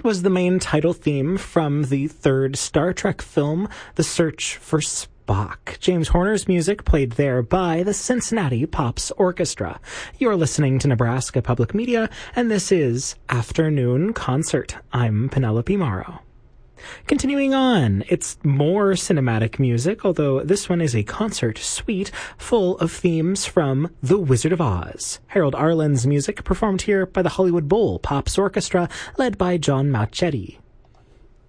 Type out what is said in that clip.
was the main title theme from the third Star Trek film, The Search for Spock. James Horner's music played there by the Cincinnati Pops Orchestra. You're listening to Nebraska Public Media, and this is Afternoon Concert. I'm Penelope Morrow. Continuing on, it's more cinematic music, although this one is a concert suite full of themes from The Wizard of Oz. Harold Arlen's music performed here by the Hollywood Bowl Pops Orchestra, led by John Mauchetti.